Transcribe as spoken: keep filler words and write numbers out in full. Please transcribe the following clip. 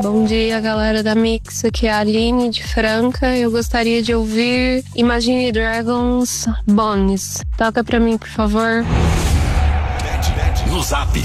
Bom dia, galera da Mix, aqui é a Aline de Franca. Eu gostaria de ouvir Imagine Dragons Bones. Toca pra mim, por favor. No Zap